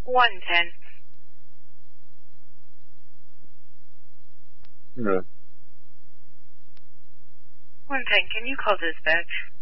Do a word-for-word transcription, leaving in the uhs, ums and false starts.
one ten. Yeah. one ten, can you call this back?